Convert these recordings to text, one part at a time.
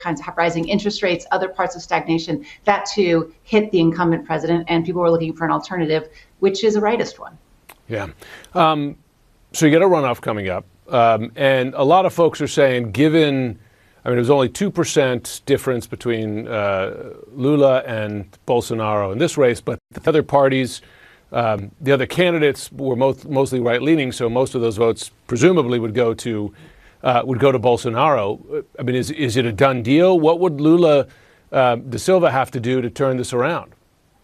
kinds of rising interest rates, other parts of stagnation, that too hit the incumbent president, and people were looking for an alternative, which is a rightist one. Yeah. So you get a runoff coming up, and a lot of folks are saying, given, I mean, it was only 2% difference between Lula and Bolsonaro in this race, but the other parties, the other candidates were mostly right-leaning, so most of those votes presumably would go to Bolsonaro. I mean, is it a done deal? What would Lula da Silva have to do to turn this around?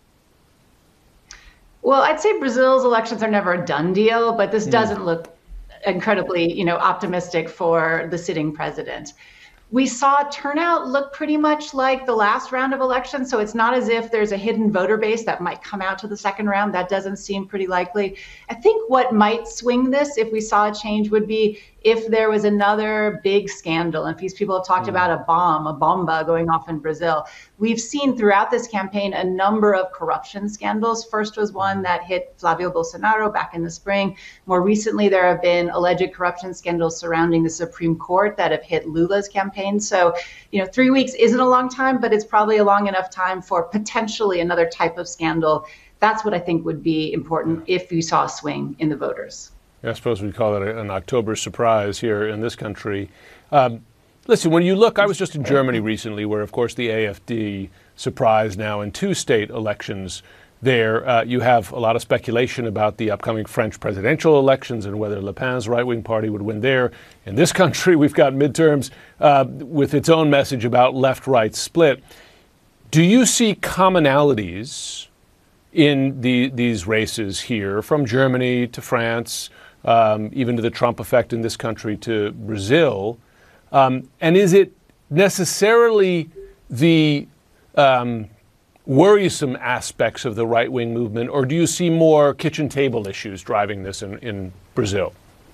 Well, I'd say Brazil's elections are never a done deal, but this doesn't look incredibly, optimistic for the sitting president. We saw turnout look pretty much like the last round of elections, so it's not as if there's a hidden voter base that might come out to the second round. That doesn't seem pretty likely. I think what might swing this, if we saw a change, would be if there was another big scandal. And these people have talked about a bomba going off in Brazil. We've seen throughout this campaign a number of corruption scandals. First was one that hit Flavio Bolsonaro back in the spring. More recently, there have been alleged corruption scandals surrounding the Supreme Court that have hit Lula's campaign. So, 3 weeks isn't a long time, but it's probably a long enough time for potentially another type of scandal. That's what I think would be important if you saw a swing in the voters. I suppose we'd call it an October surprise here in this country. Listen, when you look, I was just in Germany recently, where, of course, the AfD surprised now in 2 state elections there. You have a lot of speculation about the upcoming French presidential elections and whether Le Pen's right-wing party would win there. In this country, we've got midterms with its own message about left-right split. Do you see commonalities in these races here, from Germany to France, even to the Trump effect in this country to Brazil? And is it necessarily the worrisome aspects of the right-wing movement, or do you see more kitchen table issues driving this in Brazil?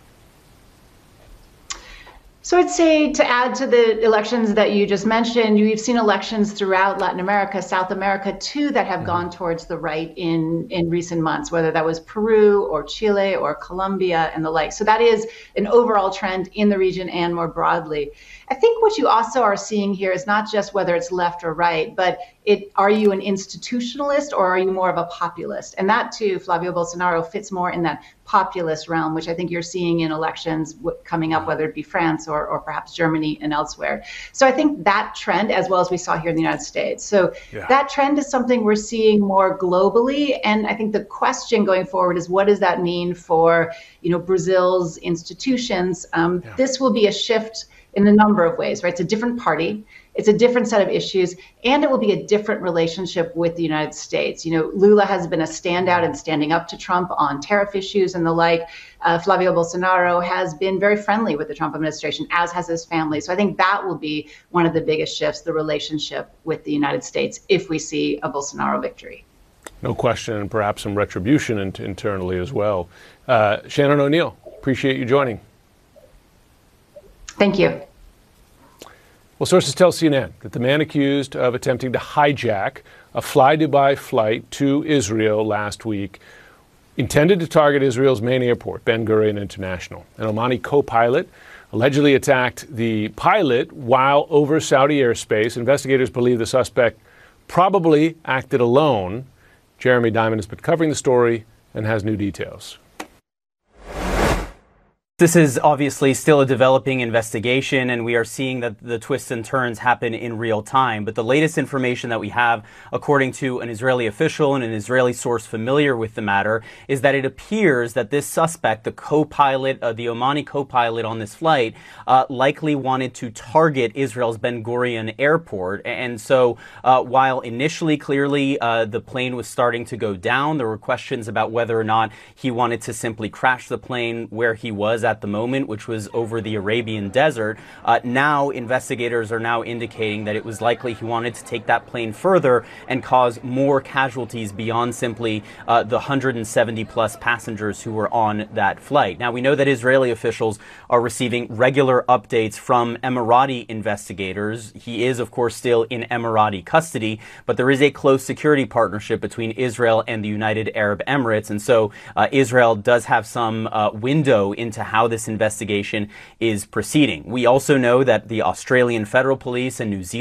So I'd say, to add to the elections that you just mentioned, we've seen elections throughout Latin America, South America too, that have gone towards the right in recent months, whether that was Peru or Chile or Colombia and the like. So that is an overall trend in the region and more broadly. I think what you also are seeing here is not just whether it's left or right, but are you an institutionalist or are you more of a populist? And that too, Flavio Bolsonaro fits more in that populist realm, which I think you're seeing in elections coming up, whether it be France or perhaps Germany and elsewhere. So I think that trend, as well as we saw here in the United States. So that trend is something we're seeing more globally. And I think the question going forward is, what does that mean for, Brazil's institutions? This will be a shift in a number of ways, right? It's a different party, it's a different set of issues, and it will be a different relationship with the United States. Lula has been a standout in standing up to Trump on tariff issues and the like. Flavio Bolsonaro has been very friendly with the Trump administration, as has his family. So I think that will be one of the biggest shifts, the relationship with the United States, if we see a Bolsonaro victory. No question, and perhaps some retribution internally as well. Shannon O'Neill, appreciate you joining. Thank you. Well, sources tell CNN that the man accused of attempting to hijack a fly-Dubai flight to Israel last week intended to target Israel's main airport, Ben Gurion International. An Omani co-pilot allegedly attacked the pilot while over Saudi airspace. Investigators believe the suspect probably acted alone. Jeremy Diamond has been covering the story and has new details. This is obviously still a developing investigation, and we are seeing that the twists and turns happen in real time. But the latest information that we have, according to an Israeli official and an Israeli source familiar with the matter, is that it appears that this suspect, the co-pilot, the Omani co-pilot on this flight, likely wanted to target Israel's Ben Gurion airport. And so while initially, clearly, the plane was starting to go down, there were questions about whether or not he wanted to simply crash the plane where he was at the moment, which was over the Arabian desert. Now investigators are now indicating that it was likely he wanted to take that plane further and cause more casualties beyond simply the 170 plus passengers who were on that flight. Now, we know that Israeli officials are receiving regular updates from Emirati investigators. He is, of course, still in Emirati custody, but there is a close security partnership between Israel and the United Arab Emirates. And so Israel does have some window into how this investigation is proceeding. We also know that the Australian Federal Police and New Zealand